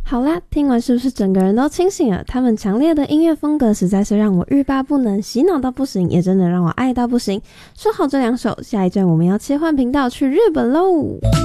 好啦，听完是不是整个人都清醒了？他们强烈的音乐风格实在是让我欲罢不能，洗脑到不行，也真的让我爱到不行。说好这2首，下一站我们要切换频道去日本喽。